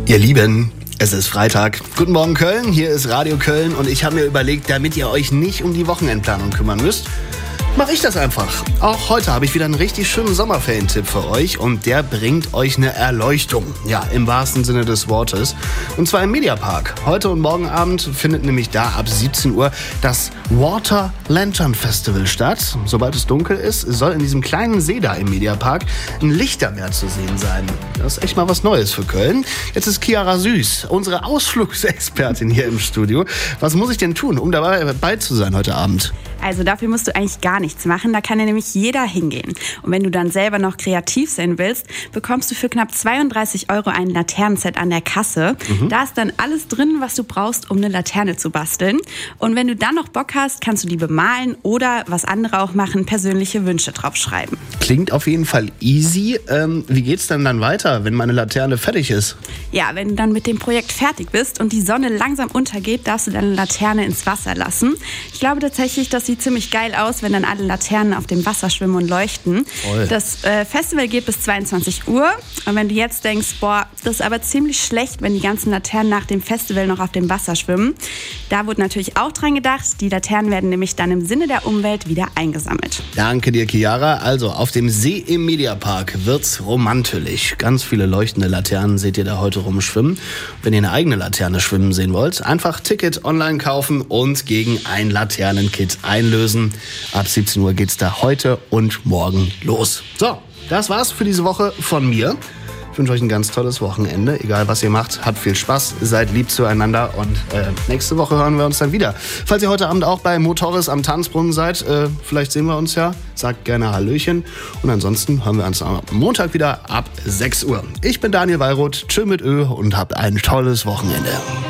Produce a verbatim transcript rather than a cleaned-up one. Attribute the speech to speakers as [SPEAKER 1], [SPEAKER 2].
[SPEAKER 1] Ihr Lieben, es ist Freitag. Guten Morgen Köln, hier ist Radio Köln und ich habe mir überlegt, damit ihr euch nicht um die Wochenendplanung kümmern müsst, mache ich das einfach. Auch heute habe ich wieder einen richtig schönen Sommerferientipp für euch und der bringt euch eine Erleuchtung. Ja, im wahrsten Sinne des Wortes. Und zwar im Mediapark. Heute und morgen Abend findet nämlich da ab siebzehn Uhr das Water Lantern Festival statt. Sobald es dunkel ist, soll in diesem kleinen See da im Mediapark ein Lichtermeer zu sehen sein. Das ist echt mal was Neues für Köln. Jetzt ist Chiara Süß, unsere Ausflugsexpertin hier im Studio. Was muss ich denn tun, um dabei zu sein heute Abend?
[SPEAKER 2] Also dafür musst du eigentlich gar nichts machen, da kann ja nämlich jeder hingehen. Und wenn du dann selber noch kreativ sein willst, bekommst du für knapp zweiunddreißig Euro ein Laternenset an der Kasse. Mhm. Da ist dann alles drin, was du brauchst, um eine Laterne zu basteln. Und wenn du dann noch Bock hast, kannst du die bemalen oder, was andere auch machen, persönliche Wünsche draufschreiben.
[SPEAKER 1] Klingt auf jeden Fall easy. Ähm, wie geht's denn dann weiter, wenn meine Laterne fertig ist?
[SPEAKER 2] Ja, wenn du dann mit dem Projekt fertig bist und die Sonne langsam untergeht, darfst du deine Laterne ins Wasser lassen. Ich glaube tatsächlich, dass sieht ziemlich geil aus, wenn dann alle Laternen auf dem Wasser schwimmen und leuchten. Voll. Das äh, Festival geht bis zweiundzwanzig Uhr. Und wenn du jetzt denkst, boah, das ist aber ziemlich schlecht, wenn die ganzen Laternen nach dem Festival noch auf dem Wasser schwimmen. Da wurde natürlich auch dran gedacht. Die Laternen werden nämlich dann im Sinne der Umwelt wieder eingesammelt.
[SPEAKER 1] Danke dir, Chiara. Also, auf dem See im Mediapark wird's romantisch. Ganz viele leuchtende Laternen seht ihr da heute rumschwimmen. Wenn ihr eine eigene Laterne schwimmen sehen wollt, einfach Ticket online kaufen und gegen ein Laternenkit ein Einlösen. Ab siebzehn Uhr geht's da heute und morgen los. So, das war's für diese Woche von mir. Ich wünsche euch ein ganz tolles Wochenende. Egal, was ihr macht, habt viel Spaß, seid lieb zueinander und äh, nächste Woche hören wir uns dann wieder. Falls ihr heute Abend auch bei Motoris am Tanzbrunnen seid, äh, vielleicht sehen wir uns ja, sagt gerne Hallöchen. Und ansonsten hören wir uns am Montag wieder ab sechs Uhr. Ich bin Daniel Wallroth, tschö mit Ö und habt ein tolles Wochenende.